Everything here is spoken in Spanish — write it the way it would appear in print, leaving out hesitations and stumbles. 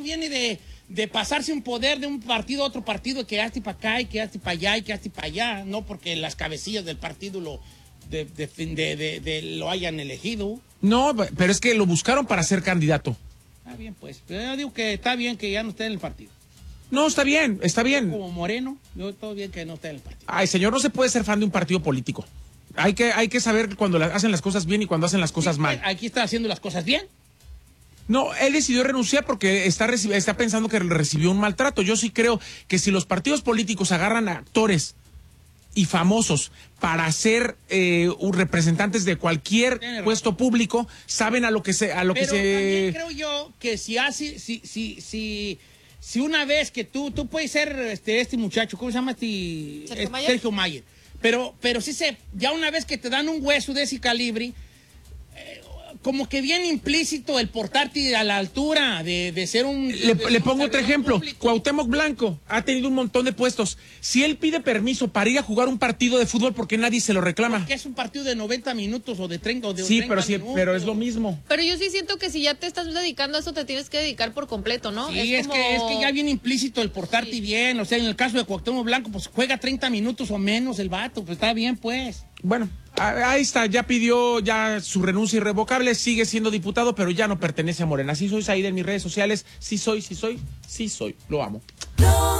eso viene de pasarse un poder de un partido a otro partido, que hazte para acá y que hazte para allá y que hazte para allá, no porque las cabecillas del partido lo hayan elegido. No, pero es que lo buscaron para ser candidato. Está bien, pues. Pero yo digo que está bien que ya no esté en el partido. No, está bien, está bien. Como Moreno, yo todo bien que no esté en el partido. Ay, señor, no se puede ser fan de un partido político. Hay que saber cuando hacen las cosas bien y cuando hacen las cosas mal. Aquí está haciendo las cosas bien. No, él decidió renunciar porque está pensando que recibió un maltrato. Yo sí creo que si los partidos políticos agarran a actores y famosos para ser representantes de cualquier puesto público, saben a lo que se... Pero también creo yo que si una vez que tú puedes ser este muchacho, ¿cómo se llama? Sergio Mayer. Pero sí ya una vez que te dan un hueso de ese calibre, como que bien implícito el portarte a la altura de ser un... Le pongo otro ejemplo. Público. Cuauhtémoc Blanco ha tenido un montón de puestos. Si él pide permiso para ir a jugar un partido de fútbol, ¿por qué nadie se lo reclama? Porque es un partido de 90 minutos o de 30 o de sí, 30 minutos. Pero es lo mismo. Pero yo sí siento que si ya te estás dedicando a eso, te tienes que dedicar por completo, ¿no? Sí, es que ya bien implícito el portarte bien. O sea, en el caso de Cuauhtémoc Blanco, pues juega 30 minutos o menos el vato. Pues está bien, pues. Bueno, ahí está, ya pidió su renuncia irrevocable, sigue siendo diputado, pero ya no pertenece a Morena. Sí soy Said en mis redes sociales, sí soy, lo amo.